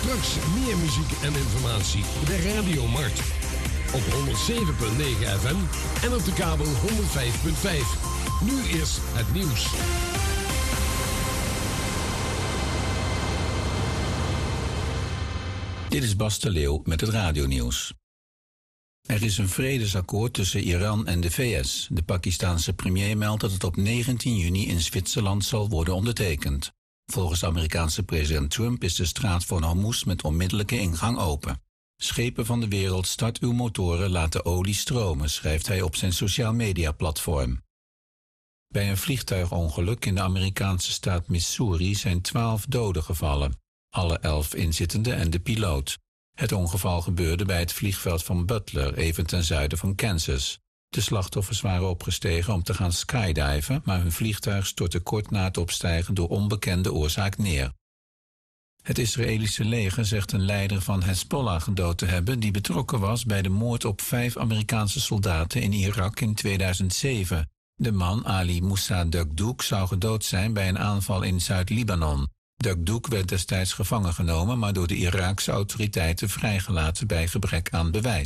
Straks meer muziek en informatie bij Radio Mart. Op 107.9 FM en op de kabel 105.5. Nu eerst het nieuws. Dit is Bas de Leeuw met het radionieuws. Er is een vredesakkoord tussen Iran en de VS. De Pakistanse premier meldt dat het op 19 juni in Zwitserland zal worden ondertekend. Volgens de Amerikaanse president Trump is de straat van Hormuz met onmiddellijke ingang open. Schepen van de wereld, start uw motoren, laat de olie stromen, schrijft hij op zijn sociaal media platform. Bij een vliegtuigongeluk in de Amerikaanse staat Missouri zijn 12 doden gevallen. Alle 11 inzittenden en de piloot. Het ongeval gebeurde bij het vliegveld van Butler, even ten zuiden van Kansas. De slachtoffers waren opgestegen om te gaan skydiven, maar hun vliegtuig stortte kort na het opstijgen door onbekende oorzaak neer. Het Israëlische leger zegt een leider van Hezbollah gedood te hebben die betrokken was bij de moord op 5 Amerikaanse soldaten in Irak in 2007. De man, Ali Moussa Dugdouk, zou gedood zijn bij een aanval in Zuid-Libanon. Dugdouk werd destijds gevangen genomen, maar door de Iraakse autoriteiten vrijgelaten bij gebrek aan bewijs.